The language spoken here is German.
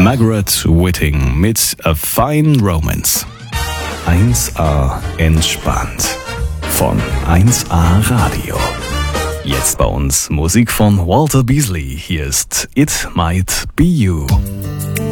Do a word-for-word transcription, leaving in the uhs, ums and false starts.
Margaret Whiting mit A Fine Romance. eins a entspannt von eins a Radio. Jetzt bei uns Musik von Walter Beasley. Hier ist It Might Be You.